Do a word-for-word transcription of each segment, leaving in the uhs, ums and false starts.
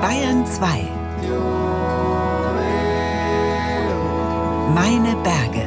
Bayern zwei. Meine Berge.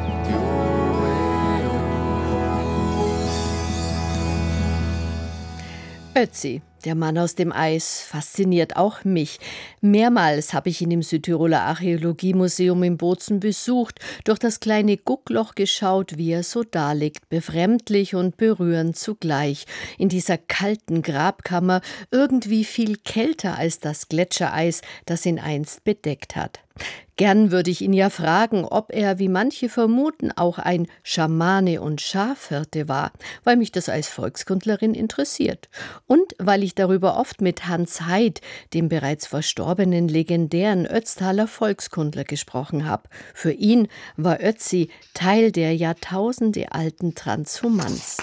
Ötzi, der Mann aus dem Eis, fasziniert auch mich. Mehrmals habe ich ihn im Südtiroler Archäologiemuseum in Bozen besucht, durch das kleine Guckloch geschaut, wie er so daliegt, befremdlich und berührend zugleich. In dieser kalten Grabkammer, irgendwie viel kälter als das Gletschereis, das ihn einst bedeckt hat. Gern würde ich ihn ja fragen, ob er, wie manche vermuten, auch ein Schamane und Schafhirte war, weil mich das als Volkskundlerin interessiert. Und weil ich darüber oft mit Hans Haid, dem bereits verstorbenen legendären Ötztaler Volkskundler, gesprochen habe. Für ihn war Ötzi Teil der jahrtausendealten Transhumans.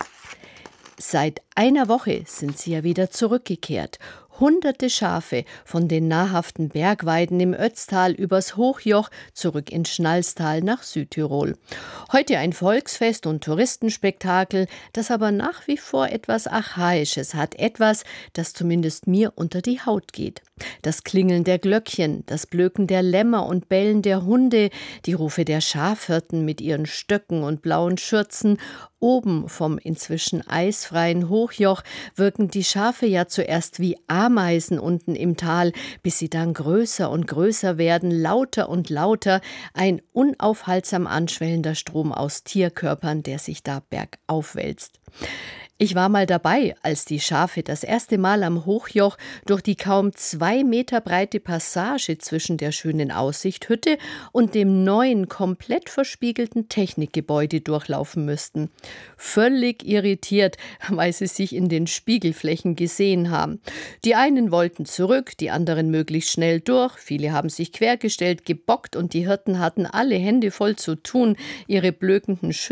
Seit einer Woche sind sie ja wieder zurückgekehrt. Hunderte Schafe von den nahrhaften Bergweiden im Ötztal übers Hochjoch zurück ins Schnalstal nach Südtirol. Heute ein Volksfest und Touristenspektakel, das aber nach wie vor etwas Archaisches hat, etwas, das zumindest mir unter die Haut geht. Das Klingeln der Glöckchen, das Blöken der Lämmer und Bellen der Hunde, die Rufe der Schafhirten mit ihren Stöcken und blauen Schürzen. Oben vom inzwischen eisfreien Hochjoch wirken die Schafe ja zuerst wie Ameisen unten im Tal, bis sie dann größer und größer werden, lauter und lauter, ein unaufhaltsam anschwellender Strom aus Tierkörpern, der sich da bergauf wälzt. Ich war mal dabei, als die Schafe das erste Mal am Hochjoch durch die kaum zwei Meter breite Passage zwischen der schönen Aussichthütte und dem neuen, komplett verspiegelten Technikgebäude durchlaufen müssten. Völlig irritiert, weil sie sich in den Spiegelflächen gesehen haben. Die einen wollten zurück, die anderen möglichst schnell durch, viele haben sich quergestellt, gebockt und die Hirten hatten alle Hände voll zu tun, ihre blökenden Schüsse